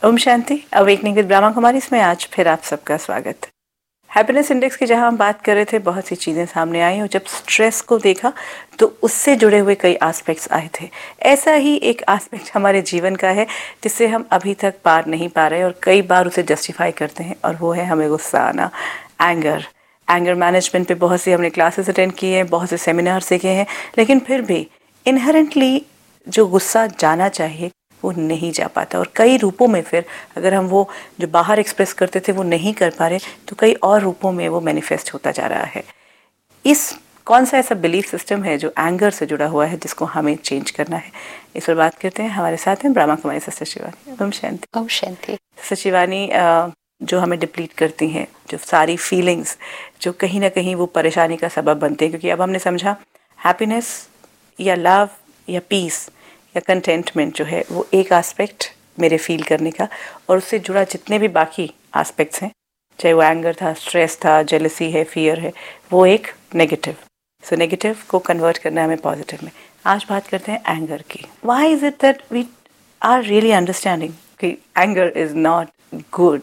Om Shanti. Awakening with Brahma Kumari इसमें आज फिर आप सबका स्वागत। हैप्पीनेस इंडेक्स की जहां हम बात कर रहे थे, बहुत सी चीज़ें सामने आई और जब स्ट्रेस को देखा तो उससे जुड़े हुए कई एस्पेक्ट्स आए थे। ऐसा ही एक एस्पेक्ट हमारे जीवन का है जिससे हम अभी तक पार नहीं पा रहे और कई बार उसे जस्टिफाई करते हैं, और वो है हमें गुस्सा आना, एंगर मैनेजमेंट पे बहुत सी हमने क्लासेस अटेंड की हैं, बहुत से सेमिनार सीखे हैं, लेकिन फिर भी इनहेरेंटली जो गुस्सा जाना चाहिए वो नहीं जा पाता। और कई रूपों में फिर अगर हम वो जो बाहर एक्सप्रेस करते थे वो नहीं कर पा रहे तो कई और रूपों में वो मैनिफेस्ट होता जा रहा है। इस कौन सा ऐसा बिलीफ सिस्टम है जो एंगर से जुड़ा हुआ है जिसको हमें चेंज करना है, इस पर बात करते हैं। हमारे साथ हैं ब्रह्मा कुमारी सिस्टर शिवानी। ओम शांति। ओम शांति। सिस्टर शिवानी, जो हमें डिप्लीट करती हैं, जो सारी फीलिंग्स जो कहीं ना कहीं वो परेशानी का सबब बनते हैं, क्योंकि अब हमने समझा हैप्पीनेस या लव या पीस या कंटेंटमेंट जो है वो एक एस्पेक्ट मेरे फील करने का, और उससे जुड़ा जितने भी बाकी एस्पेक्ट्स हैं, चाहे वो एंगर था, स्ट्रेस था, जेलसी है, फियर है, वो एक नेगेटिव। सो नेगेटिव को कन्वर्ट करना है हमें पॉजिटिव में। आज बात करते हैं एंगर की। Why is it that we are really understanding कि anger is not good,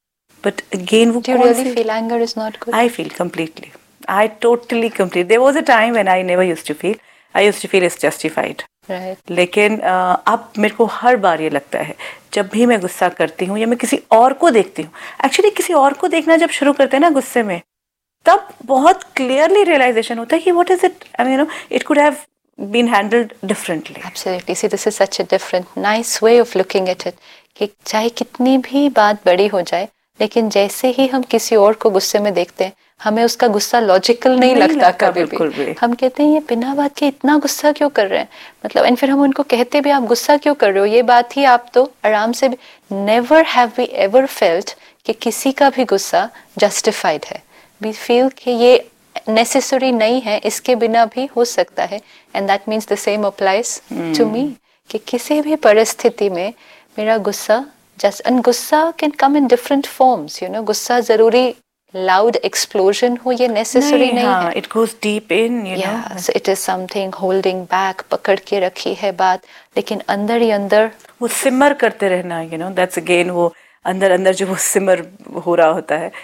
but again वो Do you really feel anger is not good? I feel completely. I totally complete. There was a time when I never used to feel. I used to feel it's justified. Right. लेकिन अब मेरे को हर बार ये लगता है जब भी मैं गुस्सा करती हूँ या मैं किसी और को देखती हूँ, एक्चुअली किसी और को देखना जब शुरू करते हैं ना गुस्से में, तब बहुत क्लियरली रियलाइजेशन होता है कि what is it, I mean it could have been handled differently. Absolutely. See, this is such a different, nice way of looking at it. कि चाहे कितनी भी बात बड़ी हो जाए, लेकिन जैसे ही हम किसी और को गुस्से में देखते हैं, हमें उसका गुस्सा लॉजिकल नहीं लगता कभी भी। हम कहते हैं ये बिना बात के इतना गुस्सा क्यों कर रहे हैं, मतलब, एंड फिर हम उनको कहते भी आप गुस्सा क्यों कर रहे हो, ये बात ही आप तो आराम से। Never have we ever felt कि किसी का भी गुस्सा जस्टिफाइड है। वी फील कि ये नेसेसरी नहीं है, इसके बिना भी हो सकता है, and that means the same applies to me कि किसी भी परिस्थिति में मेरा गुस्सा गुस्सा can come in different forms, you know. गुस्सा जरूरी लाउड एक्सप्लोजन हो ये नेसेसरी नहीं है। It goes deep in, you know, so it is something holding back, पकड़ के रखी है बात, लेकिन अंदर ही अंदर वो सिमर करते रहना, यू नो, दैट्स अगेन वो अंदर अंदर जो वो सिमर हो रहा होता है।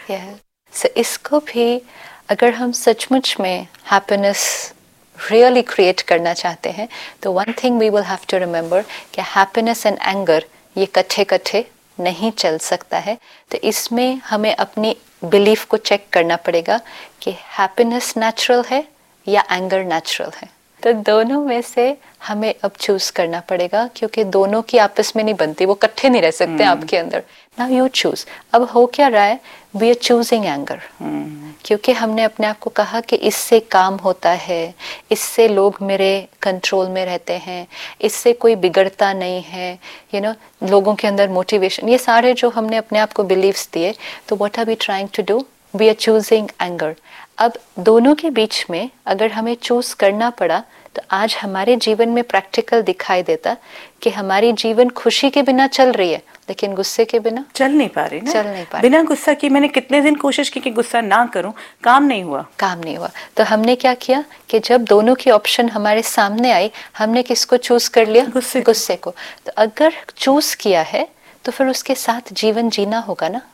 सो इसको भी अगर हम सचमुच में हैप्पीनेस रियली क्रिएट करना चाहते हैं तो one thing we will have to remember कि हैप्पीनेस एंड एंगर ये कट्ठे नहीं चल सकता है। तो इसमें हमें अपनी बिलीफ को चेक करना पड़ेगा कि हैप्पीनेस नेचुरल है या एंगर नेचुरल है। तो दोनों में से हमें अब चूज करना पड़ेगा, क्योंकि दोनों की आपस में नहीं बनती, वो इकट्ठे नहीं रह सकते आपके अंदर। Now you choose. अब हो क्या रहा है, वी आर चूजिंग एंगर, क्योंकि हमने अपने आप को कहा कि इससे काम होता है, इससे लोग मेरे कंट्रोल में रहते हैं, इससे कोई बिगड़ता नहीं है, यू नो, लोगों के अंदर मोटिवेशन, ये सारे जो हमने अपने आप को बिलीव्स दिए। तो what are we trying to do, we are choosing anger. अब दोनों के बीच में अगर हमें चूज करना पड़ा तो आज हमारे जीवन में प्रैक्टिकल दिखाई देता कि हमारी जीवन खुशी के बिना चल रही है, लेकिन गुस्से के बिना चल नहीं पा रही ना। चल नहीं पा रही। बिना गुस्सा की मैंने कितने दिन कोशिश की कि गुस्सा ना करूं, काम नहीं हुआ। तो हमने क्या किया कि जब दोनों की ऑप्शन हमारे सामने आई, हमने किसको चूज कर लिया, गुस्से को। तो अगर चूज किया है तो फिर उसके साथ जीवन जीना होगा ना।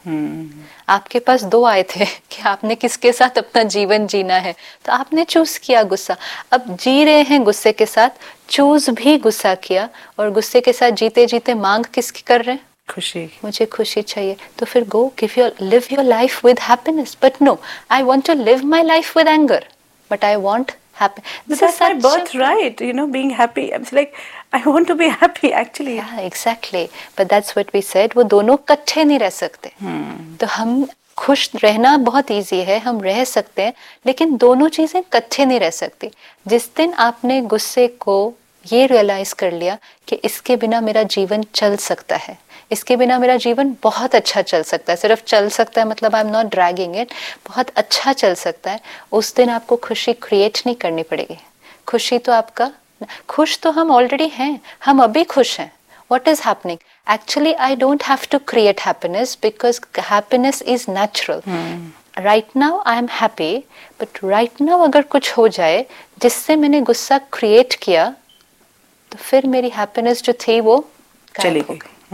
आपके पास दो आए थे कि आपने किसके साथ अपना जीवन जीना है, तो आपने चूज किया गुस्सा। अब जी रहे हैं गुस्से के साथ, चूज भी गुस्सा किया, और गुस्से के साथ जीते जीते मांग किसकी कर रहे हैं, खुशी। मुझे खुशी चाहिए। तो फिर गो live your life with happiness. But no, I want to live my life with anger, but I want happy. This is my birthright, you know, being happy. It's like I want to be happy actually. Yeah, exactly. But that's what we said. वो दोनों इकट्ठे नहीं रह सकते। तो हम खुश रहना बहुत इजी है, हम रह सकते हैं, लेकिन दोनों चीजें इकट्ठे नहीं रह सकती। जिस दिन आपने गुस्से को ये रियलाइज कर लिया कि इसके बिना मेरा जीवन चल सकता है, इसके बिना मेरा जीवन बहुत अच्छा चल सकता है, सिर्फ चल सकता है मतलब I am not dragging it, बहुत अच्छा चल सकता है, उस दिन आपको खुशी क्रिएट नहीं करनी पड़ेगी। खुशी तो आपका, खुश तो हम ऑलरेडी हैं, हम अभी खुश हैं। What is happening? Actually, I don't have to create happiness because happiness is natural. Right now I am happy, but right now अगर कुछ हो जाए जिससे मैंने गुस्सा क्रिएट किया, तो फिर मेरी हैप्पीनेस जो थी वो चली गई।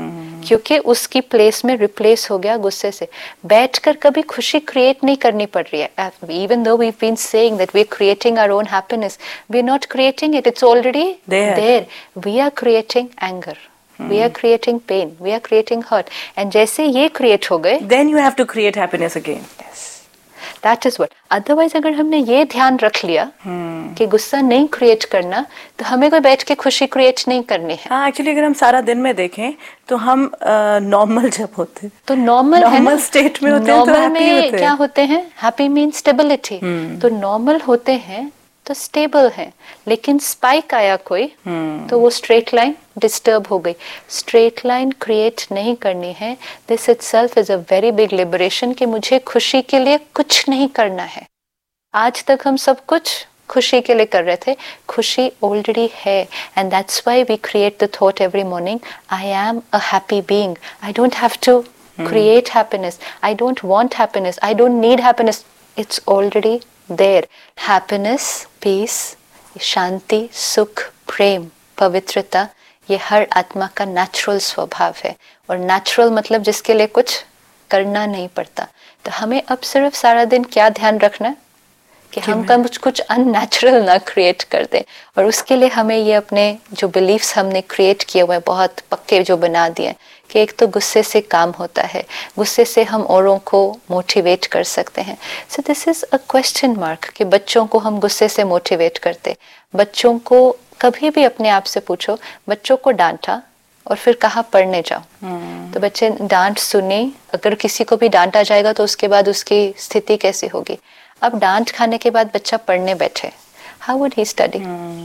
क्योंकि उसकी प्लेस में रिप्लेस हो गया गुस्से से। बैठकर कभी खुशी क्रिएट नहीं करनी पड़ रही है। Even though we been saying that we are creating our own happiness, we are not creating it, it's already there. We are creating anger, we are creating pain, we are creating hurt, and जैसे ये create हो गए, then you have to create happiness again. Yes, that is what. Otherwise अगर हमने ये ध्यान रख लिया कि गुस्सा नहीं create करना, तो हमें कोई बैठ के खुशी create नहीं करनी है। हाँ, एक्चुअली अगर हम सारा दिन में देखें तो हम नॉर्मल जब होते हैं तो नॉर्मल स्टेट में होते हैं, तो हैप्पी होते हैं। क्या होते हैं? Happy mean stability. तो नॉर्मल होते हैं तो स्टेबल है, लेकिन स्पाइक आया कोई तो वो स्ट्रेट लाइन डिस्टर्ब हो गई। स्ट्रेट लाइन क्रिएट नहीं करनी है। This itself is a very big liberation कि मुझे खुशी के लिए कुछ नहीं करना है। आज तक हम सब कुछ खुशी के लिए कर रहे थे, खुशी ऑलरेडी है, and that's why we create the thought every morning, I am a happy being, I don't have to create happiness, I don't want happiness, I don't need happiness, it's already there. Happiness, peace, शांति, सुख, प्रेम, पवित्रता, ये हर आत्मा का natural स्वभाव है। और natural मतलब जिसके लिए कुछ करना नहीं पड़ता। तो हमें अब सिर्फ सारा दिन क्या ध्यान रखना है कि हम कुछ अननेचुरल ना क्रिएट कर दें। और उसके लिए हमें ये अपने जो बिलीफ्स हमने क्रिएट किए हुए बहुत पक्के जो बना दिए कि एक तो गुस्से से काम होता है, गुस्से से हम औरों को मोटिवेट कर सकते हैं। So this is a question mark कि बच्चों को हम गुस्से से मोटिवेट करते। बच्चों को कभी भी अपने आप से पूछो, बच्चों को डांटा और फिर कहा पढ़ने जाओ, तो बच्चे डांट सुने, अगर किसी को भी डांटा जाएगा तो उसके बाद उसकी स्थिति कैसी होगी। अब डांट खाने के बाद बच्चा पढ़ने बैठे, how would he study?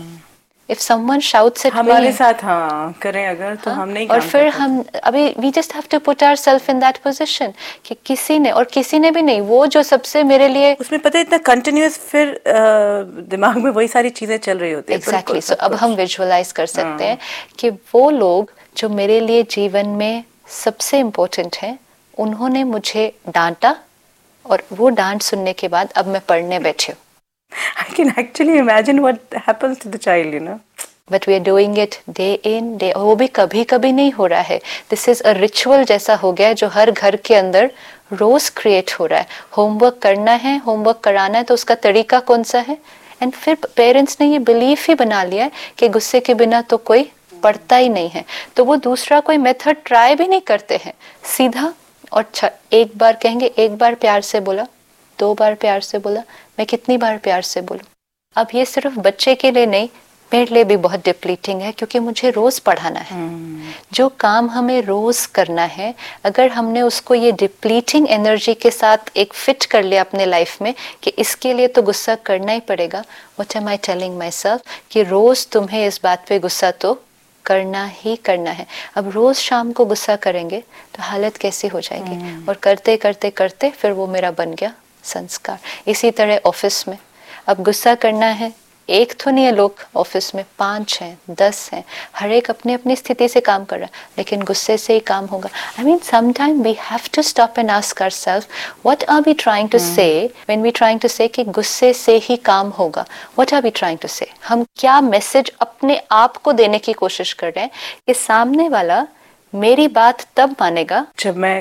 If someone shouts at me, हमारे साथ करें अगर, तो हम नहीं। और फिर हम अभी we just have to put ourselves in that position कि किसी ने भी नहीं, वो जो सबसे मेरे लिए उसमें पता है इतना कंटिन्यूअस, फिर दिमाग में वही सारी चीजें चल रही होती है। एग्जैक्टली। सो अब हम विजुअलाइज कर सकते हैं कि वो लोग जो मेरे लिए जीवन में सबसे इम्पोर्टेंट हैं, उन्होंने मुझे डांटा और वो डांट सुनने के बाद अब मैं पढ़ने बैठी हूँ। I can actually imagine what happens to the child, you know. But we are doing it day in day. वो भी कभी कभी नहीं हो रहा है। This is a ritual जैसा हो गया है जो हर घर के अंदर रोज क्रिएट हो रहा है। होमवर्क करना है, होमवर्क कराना है, तो उसका तरीका कौन सा है? एंड फिर पेरेंट्स ने ये बिलीफ ही बना लिया है कि गुस्से के बिना तो कोई पढ़ता ही नहीं है, तो वो दूसरा कोई मेथड ट्राई भी नहीं करते हैं। सीधा और एक बार कहेंगे, एक बार प्यार से बोला, 2 बार प्यार से बोला, मैं कितनी बार प्यार से बोलूं? अब ये सिर्फ बच्चे के लिए नहीं, मेरे लिए भी बहुत डिप्लीटिंग है, क्योंकि मुझे रोज पढ़ाना है। जो काम हमें रोज करना है, अगर हमने उसको ये डिप्लीटिंग एनर्जी के साथ एक फिट कर लिया अपने लाइफ में कि इसके लिए तो गुस्सा करना ही पड़ेगा, what am I telling my self कि रोज तुम्हें इस बात पे गुस्सा तो करना ही करना है। अब रोज शाम को गुस्सा करेंगे तो हालत कैसी हो जाएगी, और करते करते करते फिर वो मेरा बन गया संस्कार। इसी तरह ऑफिस में अब गुस्सा करना है, एक तो नहीं है लोग ऑफिस में, 5 हैं, 10 हैं, हर एक अपनी अपनी स्थिति से काम कर रहा है, लेकिन गुस्से से ही काम होगा। I mean sometime we have to stop and ask ourselves, what are we trying to से व्हेन वी ट्राइंग टू से कि गुस्से से ही काम होगा? What are we trying to से? हम क्या मैसेज अपने आप को देने की कोशिश कर रहे हैं कि सामने वाला मेरी बात तब मानेगा जब मैं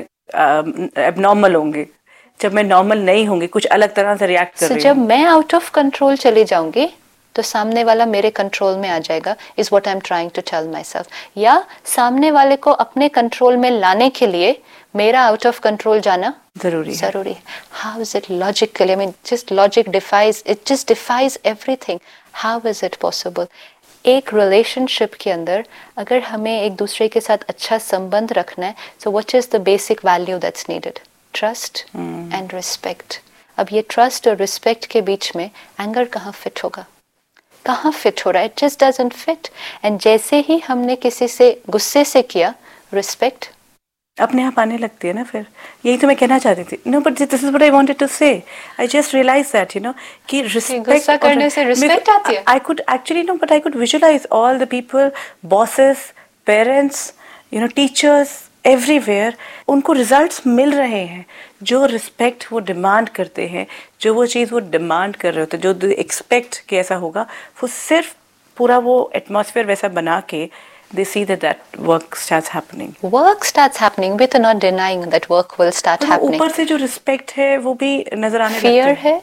एबनॉर्मल होंगे, जब मैं नॉर्मल नहीं होंगी, कुछ अलग तरह से रिएक्ट कर रही हूं। जब मैं आउट ऑफ कंट्रोल चली जाऊंगी तो सामने वाला मेरे कंट्रोल में आ जाएगा, is what I am trying to tell my self. या सामने वाले को अपने कंट्रोल में लाने के लिए मेरा आउट ऑफ कंट्रोल जाना जरूरी है। How is it logically? I mean just logic defies, it just defies everything. How is it possible? एक रिलेशनशिप के अंदर अगर हमें एक दूसरे के साथ अच्छा संबंध रखना है, so what is the basic value that's needed? Trust and respect. अब ये ट्रस्ट और रिस्पेक्ट के बीच में एंगर कहाँ फिट होगा? कहाँ फिट हो रहा है? It just doesn't fit. And जैसे ही हमने किसी से गुस्से से किया, रिस्पेक्ट अपने आप आने लगती है ना। फिर यही तो मैं कहना चाहती थी। No but this is what I wanted to से। I just realise that, you know, कि रिस्पेक्ट गुस्सा करने से रिस्पेक्ट आती है। I could actually no, but I could visualise all the people, bosses, parents, you know, teachers, everywhere, उनको results मिल रहे हैं। जो रिस्पेक्ट वो डिमांड करते हैं, जो वो चीज़ वो डिमांड कर रहे होते हैं, जो एक्सपेक्ट कि ऐसा होगा, वो सिर्फ पूरा वो एटमॉस्फेयर वैसा बना के they see that work starts happening. Work starts happening. We तो not denying that work will start happening. ऊपर से जो respect है वो भी नजर आने लगता Fear है.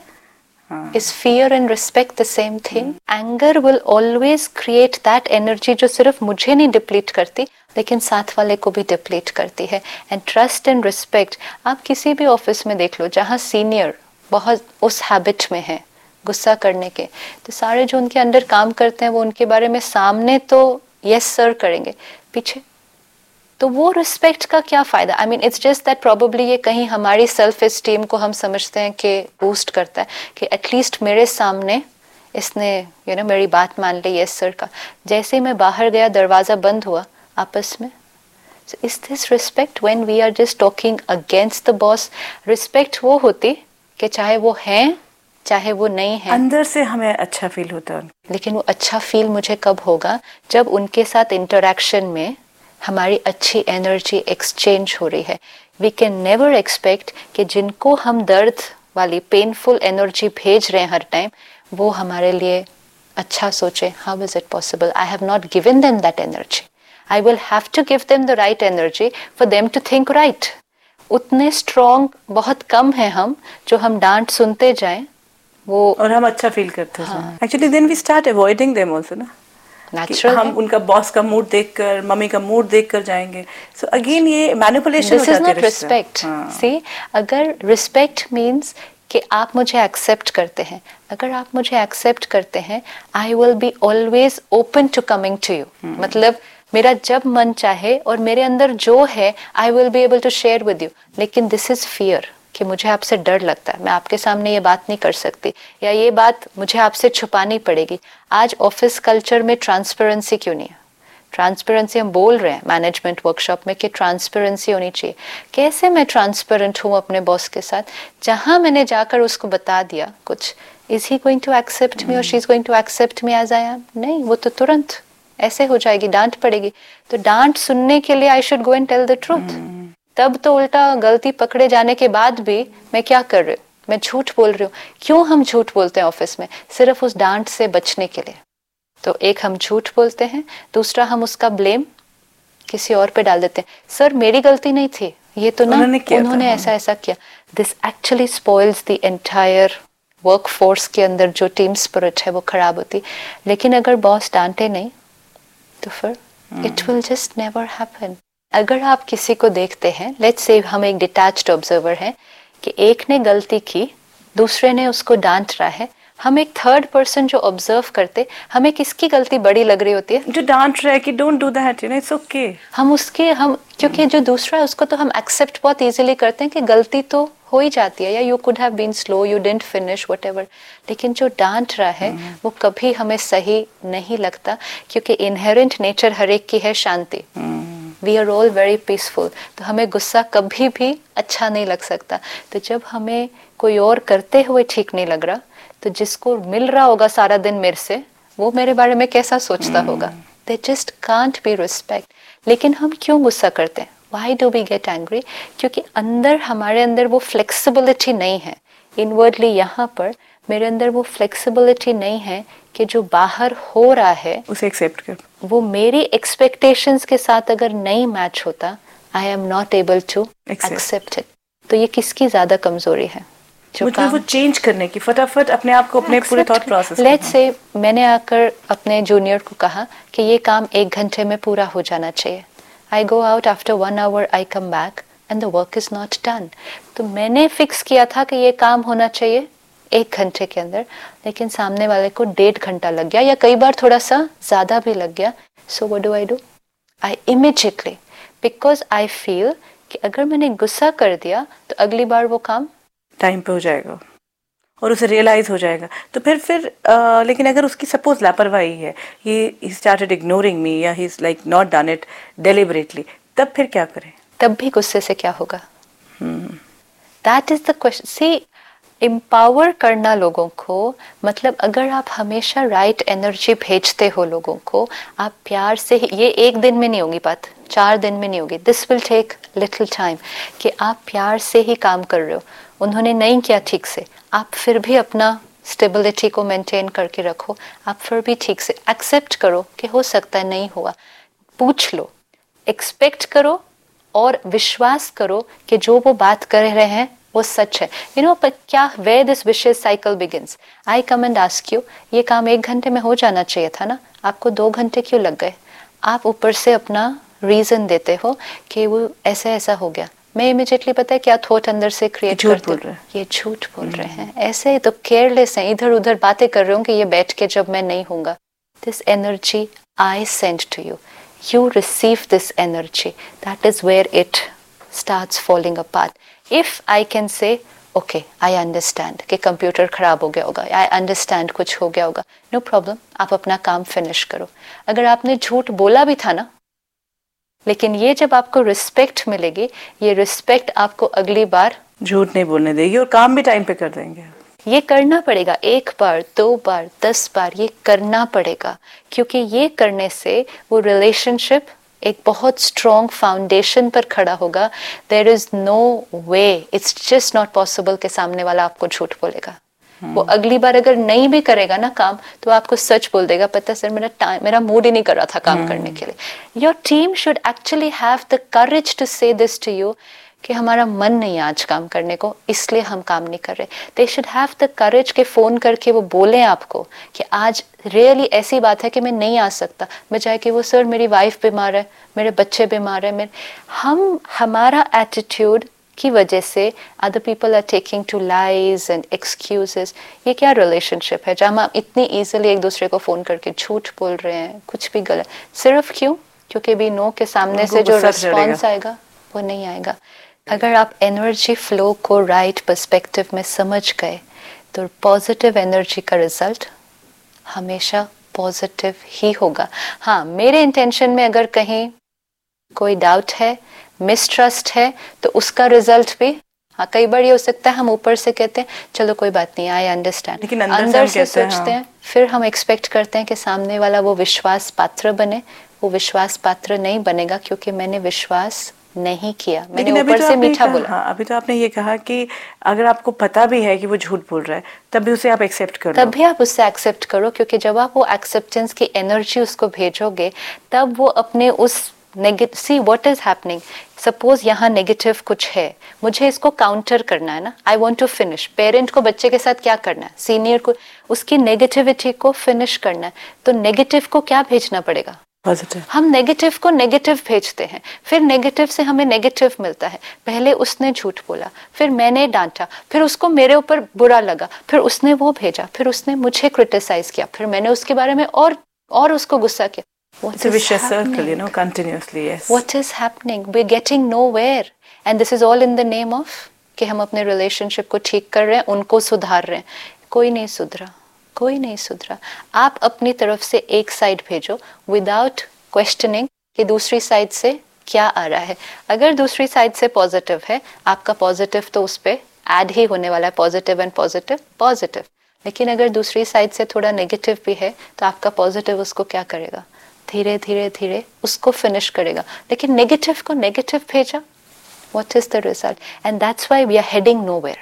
Is fear and respect the same thing? Anger will always create that energy जो सिर्फ मुझे नहीं डिप्लीट करती लेकिन साथ वाले को भी डिप्लीट करती है. एंड ट्रस्ट एंड रिस्पेक्ट, आप किसी भी ऑफिस में देख लो जहाँ सीनियर बहुत उस हैबिट में है गुस्सा करने के, तो सारे जो उनके अंडर काम करते हैं वो उनके बारे में सामने तो यस सर करेंगे, पीछे तो वो रिस्पेक्ट का क्या फायदा? I mean it's just that probably ये कहीं हमारी सेल्फ एस्टीम को हम समझते हैं कि बूस्ट करता है कि एटलीस्ट मेरे सामने इसने मेरी बात मान ली यस सर का. जैसे ही मैं बाहर गया दरवाजा बंद हुआ आपस में. So is this respect when we are just talking against the boss? Respect वो होती कि चाहे वो हैं चाहे वो नहीं है, अंदर से हमें अच्छा फील होता है. लेकिन वो अच्छा फील मुझे कब होगा? जब उनके साथ इंटरेक्शन में हमारी अच्छी एनर्जी एक्सचेंज हो रही है. वी कैन नेवर एक्सपेक्ट कि जिनको हम दर्द वाली पेनफुल एनर्जी भेज रहे हैं हर टाइम वो हमारे लिए अच्छा सोचे. How is it possible? I have not given them that energy. I will have to give them the right energy for them to think right. उतने स्ट्रॉन्ग बहुत कम है हम जो हम डांट सुनते जाएं वो और हम अच्छा फील करते हैं. Actually then we start avoiding them also ना. नेचुरल हम उनका बॉस का मूड देखकर मम्मी का मूड देखकर जाएंगे. सो अगेन ये मैनिपुलेशन हो जाती है. This is not respect. सी, अगर रिस्पेक्ट मीन्स कि आप मुझे एक्सेप्ट करते हैं, अगर आप मुझे एक्सेप्ट करते हैं I will be always open to coming to you. मतलब मेरा जब मन चाहे और मेरे अंदर जो है I will be able to share with you. लेकिन दिस इज फियर कि मुझे आपसे डर लगता है, मैं आपके सामने ये बात नहीं कर सकती या ये बात मुझे आपसे छुपानी पड़ेगी. आज ऑफिस कल्चर में ट्रांसपेरेंसी क्यों नहीं है? ट्रांसपेरेंसी हम बोल रहे हैं मैनेजमेंट वर्कशॉप में कि ट्रांसपेरेंसी होनी चाहिए. कैसे मैं ट्रांसपेरेंट हूँ अपने बॉस के साथ? जहाँ मैंने जाकर उसको बता दिया कुछ, is he going to accept मी और she is going to accept me as I am? नहीं, वो तो तुरंत ऐसे हो जाएगी, डांट पड़ेगी. तो डांट सुनने के लिए I should go and tell the truth. तब तो उल्टा गलती पकड़े जाने के बाद भी मैं क्या कर रही हूँ? मैं झूठ बोल रही हूँ. क्यों हम झूठ बोलते हैं ऑफिस में? सिर्फ उस डांट से बचने के लिए. तो एक हम झूठ बोलते हैं, दूसरा हम उसका ब्लेम किसी और पे डाल देते हैं. सर मेरी गलती नहीं थी, ये तो ना उन्होंने ऐसा ऐसा किया. This actually spoils the entire work force के अंदर जो टीम स्पिरिट है वो खराब होती. लेकिन अगर बॉस डांटे नहीं तो फिर it will just never happen. अगर आप किसी को देखते हैं, लेट्स से हम एक डिटैच्ड ऑब्जर्वर हैं कि एक ने गलती की, दूसरे ने उसको डांट रहा है, हम एक थर्ड पर्सन जो ऑब्जर्व करते, हमें किसकी गलती बड़ी लग रही होती है? जो डांट रहा है कि don't do that, it's okay. हम क्योंकि जो दूसरा है उसको तो हम एक्सेप्ट बहुत इजीली करते हैं कि गलती तो हो ही जाती है, या you could have been slow, you didn't finish, whatever. लेकिन जो डांट रहा है वो कभी हमें सही नहीं लगता, क्योंकि इनहेरेंट नेचर हर एक की है शांति. We are all very peaceful. तो हमें गुस्सा कभी भी अच्छा नहीं लग सकता. तो जब हमें कोई और करते हुए ठीक नहीं लग रहा, तो जिसको मिल रहा होगा सारा दिन मेरे से, वो मेरे बारे में कैसा सोचता होगा? They just can't be respect. लेकिन हम क्यों गुस्सा करते हैं? Why do we get angry? क्योंकि अंदर हमारे अंदर वो फ्लेक्सिबिलिटी नहीं है. इनवर्डली यहाँ पर मेरे अंदर वो फ्लेक्सिबिलिटी नहीं है कि जो बाहर हो रहा है उसे एक्सेप्ट कर, वो मेरी एक्सपेक्टेशंस के साथ अगर नहीं मैच होता, I am not able to accept it. तो ये किसकी ज्यादा कमजोरी है? मतलब वो चेंज करने की, फटाफट अपने आप को अपने पूरे थॉट प्रोसेस. लेट्स से मैंने आकर अपने जूनियर को कहा कि ये काम 1 घंटे में पूरा हो जाना चाहिए. I go out after 1 hour, I come back and the work is not done. तो मैंने फिक्स किया था कि ये काम होना चाहिए 1 घंटे के अंदर, लेकिन सामने वाले को 1.5 घंटा लग गया, या कई बार थोड़ा सा ज़्यादा भी लग गया. So what do? I immediately, because I feel कि अगर मैंने गुस्सा कर दिया तो अगली बार वो काम टाइम पे हो जाएगा और उसे रियलाइज हो जाएगा. तो फिर लेकिन अगर उसकी सपोज लापरवाही है, he started ignoring me या he is like not done it deliberately, तब फिर क्या करें? तब भी गुस्से से क्या होगा? That is the question. See, empower करना लोगों को, मतलब अगर आप हमेशा राइट एनर्जी भेजते हो लोगों को, आप प्यार से ही, ये 1 दिन में नहीं होगी बात, 4 दिन में नहीं होगी, this will take little time, कि आप प्यार से ही काम कर रहे हो. उन्होंने नहीं किया ठीक से, आप फिर भी अपना स्टेबिलिटी को मेंटेन करके रखो, आप फिर भी ठीक से एक्सेप्ट करो कि हो सकता है नहीं हुआ. पूछ लो, एक्सपेक्ट करो और विश्वास करो कि जो वो बात कर रहे हैं वो सच है. पर क्या where this vicious cycle begins? I come and ask you, ये काम 1 घंटे में हो जाना चाहिए था ना, आपको 2 घंटे क्यों लग गए? आप ऊपर से अपना रीजन देते हो कि वो ऐसा हो गया. मैं इमीडिएटली पता है क्या थॉट अंदर से क्रिएट करती हूँ, ये झूठ बोल रहे हैं, ऐसे तो केयरलेस हैं, इधर उधर बातें कर रहे हूँ कि ये बैठ के जब मैं नहीं हूँगा. This energy I send to you, you receive this energy. That is where it starts falling apart. If I can say, okay, I understand कि कंप्यूटर खराब हो गया होगा, I understand कुछ हो गया होगा, no problem, आप अपना काम फिनिश करो. अगर आपने झूठ बोला भी था ना, लेकिन ये जब आपको रिस्पेक्ट मिलेगी, ये रिस्पेक्ट आपको अगली बार झूठ नहीं बोलने देगी और काम भी टाइम पे कर देंगे. ये करना पड़ेगा, 1 बार 2 बार 10 बार ये करना पड़ेगा, क्योंकि ये करने से वो रिलेशनशिप एक बहुत स्ट्रॉन्ग फाउंडेशन पर खड़ा होगा. There is no way, it's just not possible कि सामने वाला आपको झूठ बोलेगा. वो अगली बार अगर नहीं भी करेगा ना काम, तो आपको सच बोल देगा, पता सर मेरा मूड ही नहीं कर रहा था काम करने के लिए. Your team should actually have the courage to से दिस टू यू कि हमारा मन नहीं है आज काम करने को, इसलिए हम काम नहीं कर रहे. They should have the courage के फोन करके वो बोले आपको कि आज रियली ऐसी बात है कि मैं नहीं आ सकता, बजाय कि वो सर मेरी वाइफ बीमार है, मेरे बच्चे बीमार है. हमारा एटीट्यूड की वजह से other people are taking to lies and excuses. ये क्या रिलेशनशिप है जहाँ हम इतनी ईजिली एक दूसरे को फोन करके झूठ बोल रहे हैं, कुछ भी गलत, सिर्फ क्यों? क्योंकि भी नो के सामने से जो रिस्पॉन्स आएगा वो नहीं आएगा. अगर आप एनर्जी फ्लो को राइट पर्सपेक्टिव में समझ गए, तो पॉजिटिव एनर्जी का रिजल्ट हमेशा पॉजिटिव ही होगा. हाँ, मेरे इंटेंशन में अगर कहीं कोई डाउट है, मिसट्रस्ट है, तो उसका रिजल्ट भी कई बार ये हो सकता है हम ऊपर से कहते हैं चलो कोई बात नहीं, आई अंडरस्टैंड, लेकिन अंदर से सोचते हैं, फिर हम एक्सपेक्ट करते हैं कि सामने वाला वो विश्वास पात्र बने. वो विश्वास पात्र नहीं बनेगा, क्योंकि मैंने विश्वास नहीं किया, मैंने ऊपर से मीठा बोला. हाँ, अभी तो आपने ये कहा कि अगर आपको पता भी है कि वो झूठ बोल रहा है, तब भी उसे आप एक्सेप्ट करो. तब भी आप उससे एक्सेप्ट करो, क्योंकि जब आप वो एक्सेप्टेंस की एनर्जी उसको भेजोगे, तब वो अपने उस see what is happening. Suppose यहाँ नेगेटिव कुछ है, मुझे इसको काउंटर करना है ना, I want to finish. Parent को बच्चे के साथ क्या करना है, सीनियर को उसकी नेगेटिविटी को फिनिश करना है, तो नेगेटिव को क्या भेजना पड़ेगा, पॉजिटिव. हम नेगेटिव को नेगेटिव भेजते हैं, फिर नेगेटिव से हमें नेगेटिव मिलता है. पहले उसने झूठ बोला, फिर मैंने डांटा, फिर उसको मेरे ऊपर बुरा लगा, फिर उसने वो भेजा, फिर उसने मुझे क्रिटिसाइज किया, फिर मैंने उसके बारे में और उसको गुस्सा किया. It's a vicious circle, continuously. Yes. What is happening? We're getting nowhere, and this is all in the name of कि हम अपने रिलेशनशिप को ठीक कर रहे हैं, उनको सुधार रहे हैं. कोई नहीं सुधरा, कोई नहीं सुधरा. आप अपनी तरफ से एक साइड भेजो विदाउट क्वेश्चनिंग कि दूसरी साइड से क्या आ रहा है. अगर दूसरी साइड से पॉजिटिव है, आपका पॉजिटिव तो उस पर ऐड ही होने वाला है, पॉजिटिव एंड पॉजिटिव पॉजिटिव. लेकिन अगर दूसरी साइड से थोड़ा नेगेटिव भी है, तो आपका पॉजिटिव उसको क्या करेगा, धीरे धीरे धीरे उसको फिनिश करेगा. लेकिन नेगेटिव को नेगेटिव भेजा, what is the result? And that's why we are heading nowhere.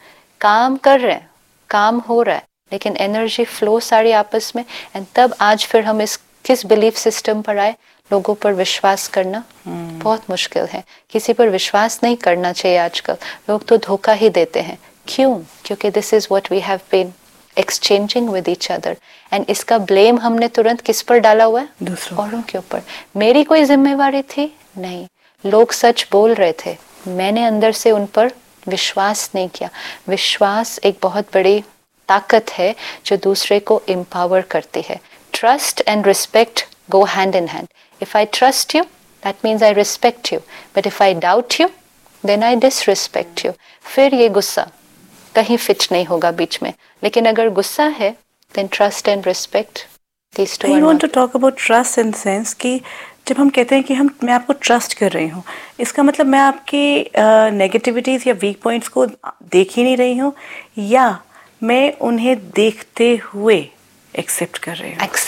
काम कर रहे हैं, काम हो रहा है, लेकिन एनर्जी फ्लो सारी आपस में. एंड तब आज फिर हम इस किस बिलीफ सिस्टम पर आए, लोगों पर विश्वास करना बहुत मुश्किल है. किसी पर विश्वास नहीं करना चाहिए आजकल, लोग तो धोखा ही देते हैं. क्यों? क्योंकि this is what we have been exchanging with each other. And इसका ब्लेम हमने तुरंत किस पर डाला हुआ है, औरों के ऊपर. मेरी कोई जिम्मेवारी थी नहीं, लोग सच बोल रहे थे, मैंने अंदर से उन पर विश्वास नहीं किया. विश्वास एक बहुत बड़ी ताकत है जो दूसरे को एम्पावर करती है. Trust and respect go hand in hand. If I trust you, that means I respect you, but if I doubt you, then I disrespect you. फिर ये गुस्सा कहीं फिट नहीं होगा बीच में. लेकिन अगर गुस्सा है, then trust and respect, these two are not. I want to talk about trust in sense कि जब हम कहते हैं कि मैं आपको ट्रस्ट कर रही हूँ, इसका मतलब मैं आपकी नेगेटिविटीज या वीक पॉइंट्स को देख ही नहीं रही हूँ, या मैं उन्हें देखते हुए एक्सेप्ट कर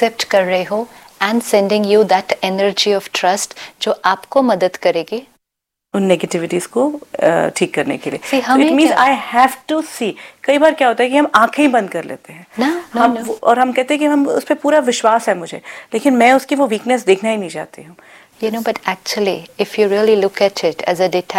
रही हूँ and sending you that energy of trust जो आपको मदद करेगी उन नेगेटिविटीज को ठीक करने के लिए। See, it means I have to सी। कई बार क्या होता है कि हम आंखें ही बंद कर लेते हैं और हम कहते हैं कि हम उस पर पूरा विश्वास है मुझे, लेकिन मैं उसकी वो वीकनेस देखना ही नहीं चाहती हूँ। But actually, if you really look at it as a